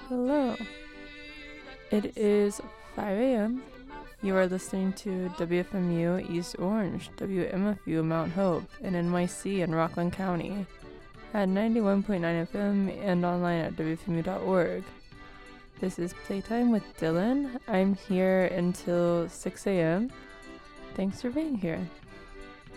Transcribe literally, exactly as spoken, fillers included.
Hello. It is five a.m. You are listening to W F M U East Orange, W M F U Mount Hope, and N Y C in Rockland County at ninety-one point nine F M and online at W F M U dot org. This is Playtime with Dylan. I'm here until six a.m. Thanks for being here.